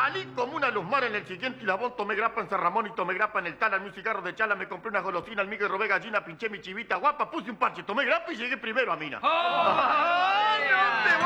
Salí como una luzmar en el siguiente hilabón, tomé grapa en San Ramón y tomé grapa en el Tala, un cigarro de chala, me compré una golosina, al migue robé gallina, pinché mi chivita guapa, puse un parche, tomé grapa y llegué primero a Mina. ¡Oh! ¡Ay, no te